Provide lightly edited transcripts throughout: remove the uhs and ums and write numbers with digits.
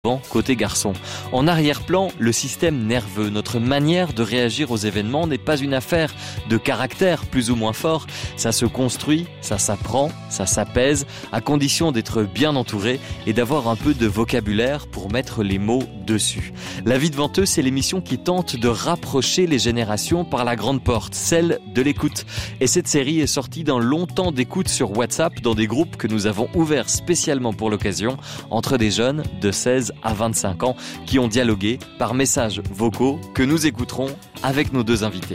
côté garçon. En arrière-plan, le système nerveux. Notre manière de réagir aux événements n'est pas une affaire de caractère plus ou moins fort. Ça se construit, ça s'apprend, ça s'apaise, à condition d'être bien entouré et d'avoir un peu de vocabulaire pour mettre les mots dessus. La vie devant eux, c'est l'émission qui tente de rapprocher les générations par la grande porte, celle de l'écoute. Et cette série est sortie d'un long temps d'écoute sur WhatsApp dans des groupes que nous avons ouverts spécialement pour l'occasion entre des jeunes de 16 à 25 ans qui ont dialogué par messages vocaux que nous écouterons avec nos deux invités.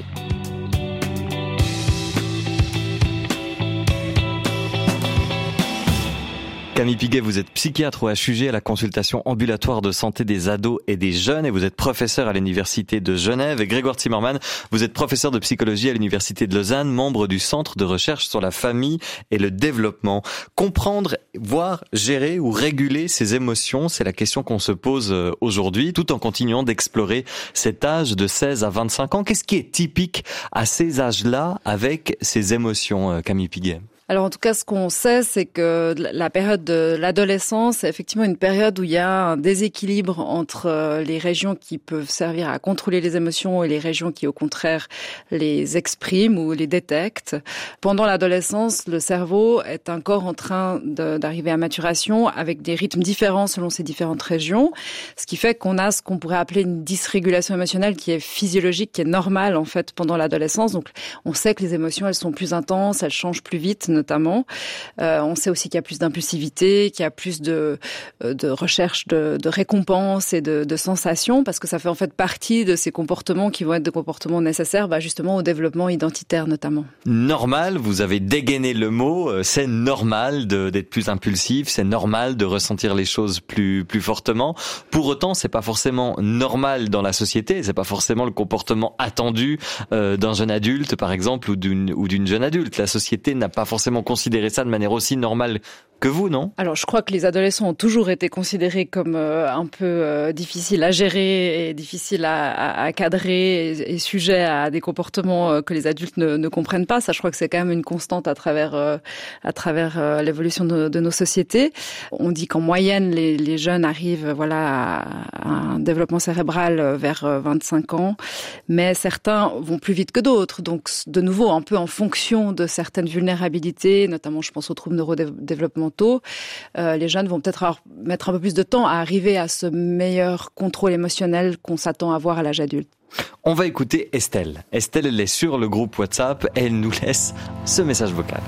Camille Piguet, vous êtes psychiatre au HUG à la consultation ambulatoire de santé des ados et des jeunes et vous êtes professeur à l'Université de Genève. Et Grégoire Zimmermann, vous êtes professeur de psychologie à l'Université de Lausanne, membre du Centre de recherche sur la famille et le développement. Comprendre, voire gérer ou réguler ses émotions, c'est la question qu'on se pose aujourd'hui, tout en continuant d'explorer cet âge de 16 à 25 ans. Qu'est-ce qui est typique à ces âges-là avec ces émotions, Camille Piguet ? Alors en tout cas, ce qu'on sait, c'est que la période de l'adolescence est effectivement une période où il y a un déséquilibre entre les régions qui peuvent servir à contrôler les émotions et les régions qui, au contraire, les expriment ou les détectent. Pendant l'adolescence, le cerveau est encore en train d'arriver à maturation avec des rythmes différents selon ces différentes régions, ce qui fait qu'on a ce qu'on pourrait appeler une dysrégulation émotionnelle qui est physiologique, qui est normale en fait pendant l'adolescence. Donc on sait que les émotions, elles sont plus intenses, elles changent plus vite, notamment. On sait aussi qu'il y a plus d'impulsivité, qu'il y a plus de recherche de récompenses et de sensations, parce que ça fait en fait partie de ces comportements qui vont être des comportements nécessaires justement au développement identitaire notamment. Normal, vous avez dégainé le mot, c'est normal d'être plus impulsif, c'est normal de ressentir les choses plus fortement. Pour autant, c'est pas forcément normal dans la société, c'est pas forcément le comportement attendu d'un jeune adulte par exemple ou d'une jeune adulte. La société n'a pas forcément considérer ça de manière aussi normale que vous, non ? Alors, je crois que les adolescents ont toujours été considérés comme un peu difficiles à gérer et difficiles à cadrer et sujets à des comportements que les adultes ne comprennent pas. Ça, je crois que c'est quand même une constante à travers l'évolution de nos sociétés. On dit qu'en moyenne, les jeunes arrivent à un développement cérébral vers 25 ans, mais certains vont plus vite que d'autres. Donc, de nouveau, un peu en fonction de certaines vulnérabilités, notamment, je pense aux troubles neurodéveloppementaux, les jeunes vont peut-être mettre un peu plus de temps à arriver à ce meilleur contrôle émotionnel qu'on s'attend à voir à l'âge adulte. On va écouter Estelle. Estelle, elle est sur le groupe WhatsApp et elle nous laisse ce message vocal.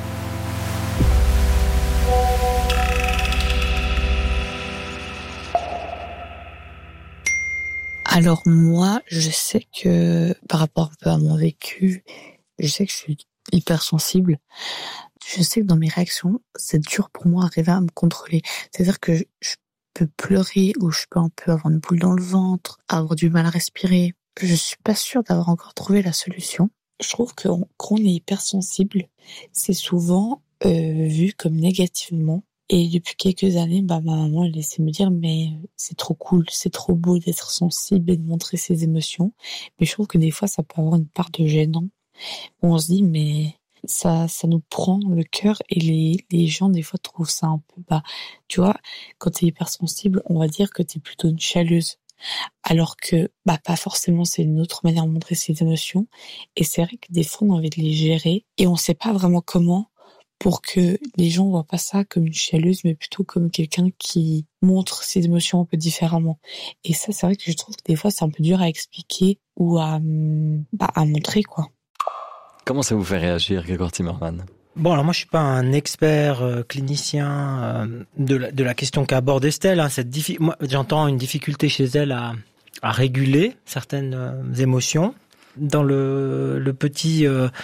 Alors moi, je sais que par rapport un peu à mon vécu, je sais que je suis hypersensible. Je sais que dans mes réactions, c'est dur pour moi d'arriver à me contrôler. C'est-à-dire que je peux pleurer ou je peux un peu avoir une boule dans le ventre, avoir du mal à respirer. Je suis pas sûre d'avoir encore trouvé la solution. Je trouve que quand on est hypersensible, c'est souvent vu comme négativement. Et depuis quelques années, ma maman elle essaie de me dire mais c'est trop cool, c'est trop beau d'être sensible et de montrer ses émotions. Mais je trouve que des fois ça peut avoir une part de gênant. On se dit mais ça nous prend le cœur et les gens des fois trouvent ça un peu tu vois, quand t'es hypersensible, on va dire que t'es plutôt une chialeuse. Alors que pas forcément, c'est une autre manière de montrer ses émotions. Et c'est vrai que des fois on a envie de les gérer et on sait pas vraiment comment pour que les gens voient pas ça comme une chialeuse, mais plutôt comme quelqu'un qui montre ses émotions un peu différemment. Et ça, c'est vrai que je trouve que des fois, c'est un peu dur à expliquer ou à montrer, quoi. Comment ça vous fait réagir, Grégoire Zimmermann ? Bon, alors moi, je suis pas un expert clinicien de la question qu'aborde Estelle. Moi, j'entends une difficulté chez elle à réguler certaines émotions. Dans le petit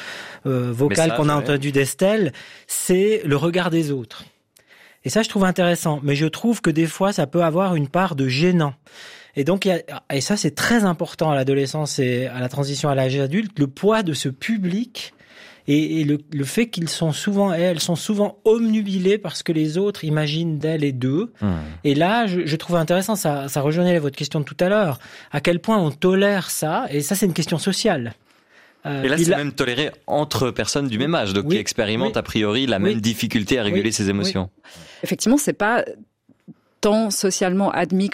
vocal qu'on a entendu d'Estelle, c'est le regard des autres. Et ça, je trouve intéressant. Mais je trouve que des fois, ça peut avoir une part de gênant. Et donc, et ça, c'est très important à l'adolescence et à la transition à l'âge adulte, le poids de ce public et le fait elles sont souvent omnubilées par ce que les autres imaginent d'elles et d'eux. Et là, je trouve intéressant, ça rejoignait votre question de tout à l'heure, à quel point on tolère ça, et ça, c'est une question sociale. Et là, c'est même toléré entre personnes du même âge, donc qui expérimentent a priori la même difficulté à réguler ses émotions. Effectivement, c'est pas pourtant socialement admis